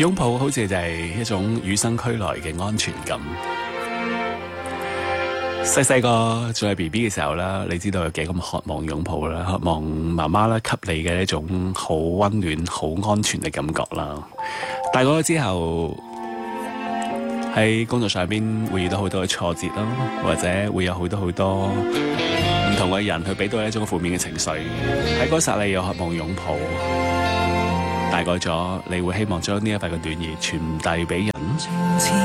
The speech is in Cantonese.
擁抱好似就係一種與生俱來嘅安全感。細細個仲係 BB 嘅時候啦，你知道有幾咁渴望擁抱啦，渴望媽媽啦給你嘅一種好溫暖、好安全嘅感覺啦。大個咗之後，喺工作上邊會遇到好多嘅挫折啦，或者會有好多唔同嘅人去俾到一種負面嘅情緒。喺嗰剎你又渴望擁抱，大個咗你會希望將呢一份嘅暖意傳遞俾人。